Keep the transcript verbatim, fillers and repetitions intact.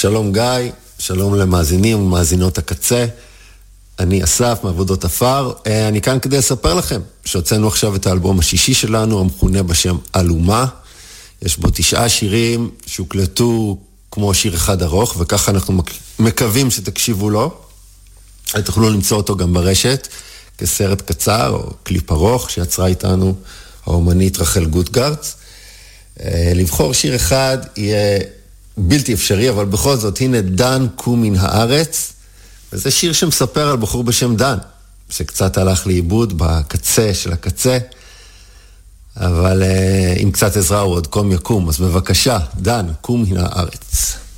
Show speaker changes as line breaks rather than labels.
שלום גיא, שלום למאזינים ומאזינות הקצה. אני אסף מעבודות אפר. אני כאן כדי לספר לכם שהוצאנו עכשיו את האלבום השישי שלנו, המכונה בשם אלומה. יש בו תשעה שירים שהוקלטו כמו שיר אחד ארוך, וככה אנחנו מקווים שתקשיבו לו. תוכלו למצוא אותו גם ברשת, כסרט קצר או קליפ ארוך שיצרה איתנו האומנית רחל גוטגרץ. לבחור שיר אחד יהיה בלתי אפשרי, אבל בכל זאת, הנה דן קום מן הארץ, וזה שיר שמספר על בחור בשם דן, שקצת הלך לאיבוד בקצה של הקצה, אבל עם קצת עזרה הוא עוד קום יקום, אז בבקשה, דן, קום מן הארץ.